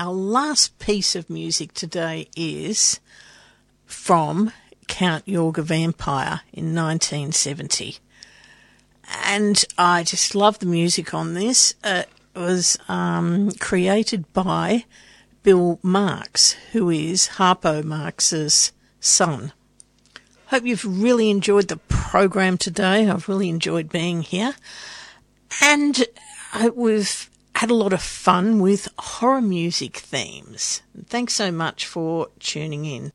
our last piece of music today is from Count Yorga Vampire in 1970. And I just love the music on this. It was created by Bill Marx, who is Harpo Marx's son. Hope you've really enjoyed the program today. I've really enjoyed being here. And we've had a lot of fun with horror music themes. Thanks so much for tuning in.